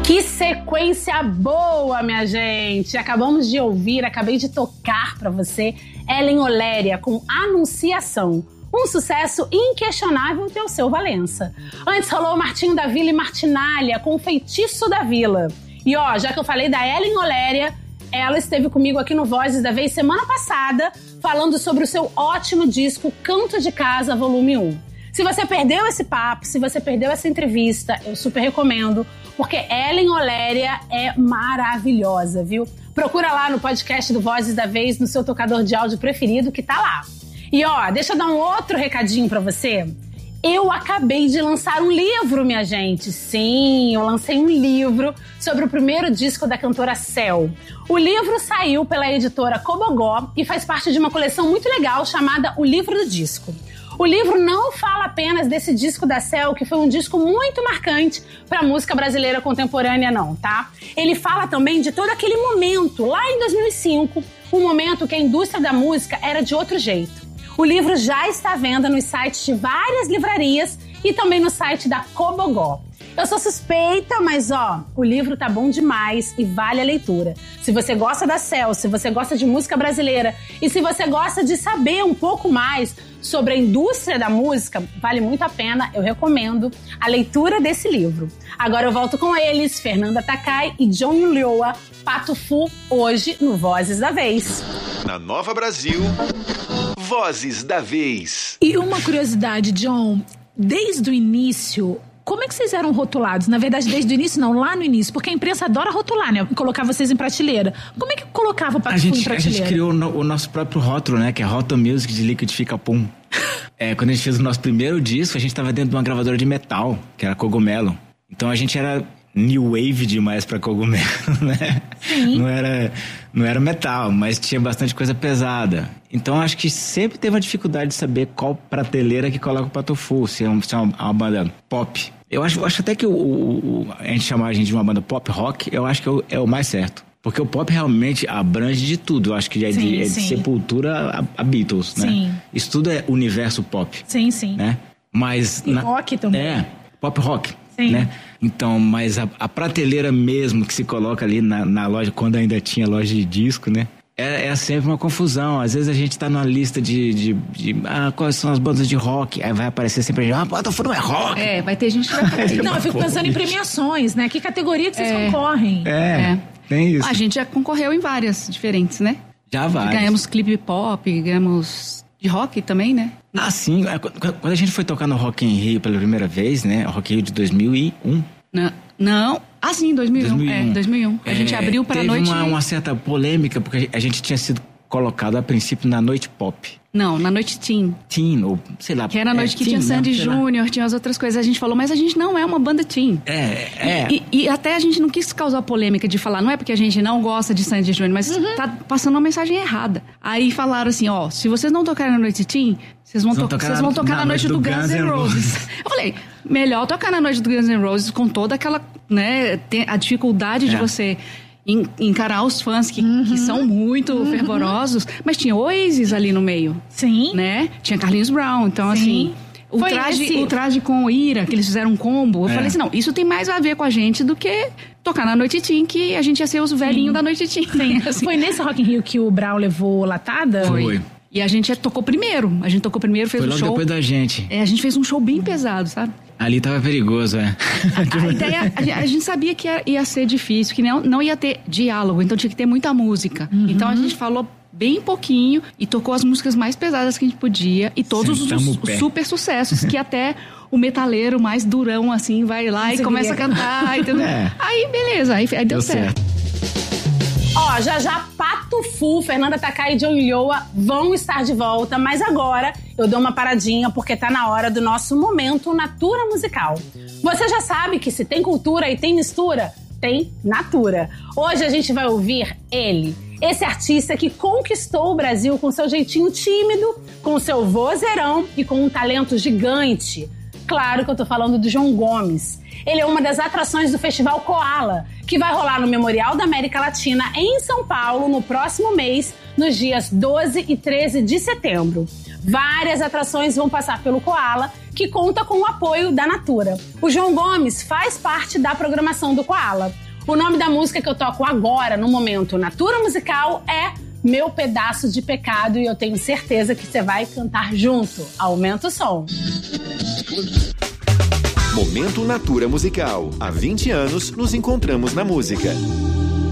Que sequência boa, minha gente! Acabei de tocar pra você Ellen Oléria com Anunciação. Um sucesso inquestionável de Alceu Valença. Antes rolou Martinho da Vila e Martinália com o Feitiço da Vila. E ó, já que eu falei da Ellen Oléria, ela esteve comigo aqui no Vozes da Vez semana passada, falando sobre o seu ótimo disco Canto de Casa, volume 1. Se você perdeu esse papo, se você perdeu essa entrevista, eu super recomendo, porque Ellen Oléria é maravilhosa, viu? Procura lá no podcast do Vozes da Vez, no seu tocador de áudio preferido, que tá lá. E ó, deixa eu dar um outro recadinho pra você. Eu acabei de lançar um livro, minha gente. Sim, eu lancei um livro sobre o primeiro disco da cantora Céu. O livro saiu pela editora Cobogó e faz parte de uma coleção muito legal chamada O Livro do Disco. O livro não fala apenas desse disco da Céu, que foi um disco muito marcante para a música brasileira contemporânea, não, tá? Ele fala também de todo aquele momento, lá em 2005, um momento que a indústria da música era de outro jeito. O livro já está à venda nos sites de várias livrarias e também no site da Cobogó. Eu sou suspeita, mas ó, o livro tá bom demais e vale a leitura. Se você gosta da Céu, se você gosta de música brasileira e se você gosta de saber um pouco mais sobre a indústria da música, vale muito a pena, eu recomendo a leitura desse livro. Agora eu volto com eles, Fernanda Takai e John Ulloa, Pato Fu, hoje no Vozes da Vez. Na Nova Brasil, Vozes da Vez. E uma curiosidade, John, desde o início, como é que vocês eram rotulados? Na verdade, desde o início, não, lá no início, porque a imprensa adora rotular, né? Colocar vocês em prateleira. Como é que colocava o Pato Fu em prateleira? A gente criou o nosso próprio rótulo, né? Que é Roto Music de Liquidifica Pum. Quando a gente fez o nosso primeiro disco, a gente tava dentro de uma gravadora de metal, que era Cogumelo. Então a gente era new wave demais pra Cogumelo, né? Sim. Não era metal, mas tinha bastante coisa pesada. Então acho que sempre teve uma dificuldade de saber qual prateleira que coloca o Pato Fu, se é uma banda pop. Eu acho até que a gente chamar a gente de uma banda pop rock, eu acho que é o mais certo. Porque o pop realmente abrange de tudo. Eu acho que é de Sepultura a Beatles, né? Sim. Isso tudo é universo pop. Sim, sim. Né? Mas e rock também. Pop rock. Sim. Né? Então, mas a prateleira mesmo que se coloca ali na loja, quando ainda tinha loja de disco, né? É sempre uma confusão. Às vezes a gente tá numa lista de quais são as bandas de rock. Aí vai aparecer sempre a gente, Pato Fu não é rock. Vai ter gente que vai aparecer. Não, eu fico pensando em premiações, né? Que categoria que vocês concorrem? Tem isso. A gente já concorreu em várias diferentes, né? Já várias. Ganhamos clipe pop, ganhamos de rock também, né? Ah, sim. Quando a gente foi tocar no Rock in Rio pela primeira vez, né? O Rock in Rio de 2001. Não. Ah, sim, 2001. 2001. A gente abriu para a noite... Teve uma certa polêmica, porque a gente tinha sido colocado a princípio na noite pop. Não, na noite teen. Teen, ou sei lá. Que era a noite que tinha Sandy Júnior, tinha as outras coisas. A gente falou, mas a gente não é uma banda teen. E até a gente não quis causar polêmica de falar, não é porque a gente não gosta de Sandy Júnior, mas tá passando uma mensagem errada. Aí falaram assim, ó, se vocês não tocarem na noite teen, vocês vão tocar na noite do Guns N' Roses. Eu falei, melhor tocar na noite do Guns N' Roses com toda aquela, né, a dificuldade de você encarar os fãs que são muito fervorosos, mas tinha Oasis ali no meio. Sim. Né? Tinha Carlinhos Brown, então assim... O traje com o Ira, que eles fizeram um combo, eu falei assim, não, isso tem mais a ver com a gente do que tocar na Noite Teen, que a gente ia ser os velhinhos da Noite Teen. Sim. Assim. Foi nesse Rock in Rio que o Brown levou latada? Foi. E a gente tocou primeiro. Fez um show... Foi logo depois da gente. A gente fez um show bem pesado, sabe? Ali tava perigoso, A ideia, a gente sabia que ia ser difícil, que não ia ter diálogo, então tinha que ter muita música. Então a gente falou bem pouquinho e tocou as músicas mais pesadas que a gente podia e todos os super sucessos que até o metaleiro mais durão assim vai lá e começa a cantar, entendeu? Aí beleza, aí deu certo. Ó, já Pato Fu, Fernanda Takai e John Ulloa vão estar de volta, mas agora eu dou uma paradinha porque tá na hora do nosso momento Natura Musical. Você já sabe que se tem cultura e tem mistura, tem Natura. Hoje a gente vai ouvir ele, esse artista que conquistou o Brasil com seu jeitinho tímido, com seu vozeirão e com um talento gigante. Claro que eu tô falando do João Gomes. Ele é uma das atrações do Festival Koala, que vai rolar no Memorial da América Latina em São Paulo no próximo mês, nos dias 12 e 13 de setembro. Várias atrações vão passar pelo Koala, que conta com o apoio da Natura. O João Gomes faz parte da programação do Koala. O nome da música que eu toco agora, no momento Natura Musical, é Meu Pedaço de Pecado, e eu tenho certeza que você vai cantar junto. Aumenta o som. Momento Natura Musical. Há 20 anos nos encontramos na música.